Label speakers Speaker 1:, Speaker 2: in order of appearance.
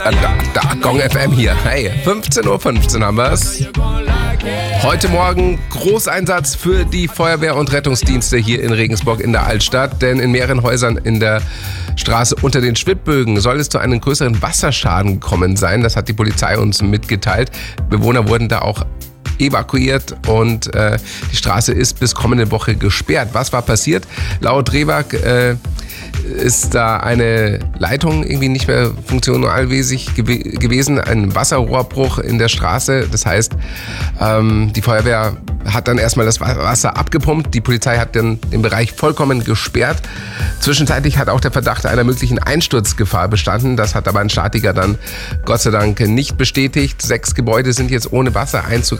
Speaker 1: Da, Gong FM hier. Hey, 15:15 Uhr haben wir's. Heute Morgen Großeinsatz für die Feuerwehr- und Rettungsdienste hier in Regensburg in der Altstadt. Denn in mehreren Häusern in der Straße unter den Schwibbögen soll es zu einem größeren Wasserschaden gekommen sein. Das hat die Polizei uns mitgeteilt. Bewohner wurden da auch evakuiert und die Straße ist bis kommende Woche gesperrt. Was war passiert? Laut Rehwag ist da eine Leitung irgendwie nicht mehr funktionalmäßig gewesen, ein Wasserrohrbruch in der Straße. Das heißt, die Feuerwehr hat dann erstmal das Wasser abgepumpt. Die Polizei hat dann den Bereich vollkommen gesperrt. Zwischenzeitlich hat auch der Verdacht einer möglichen Einsturzgefahr bestanden. Das hat aber ein Statiker dann Gott sei Dank nicht bestätigt. 6 Gebäude sind jetzt ohne Wasser.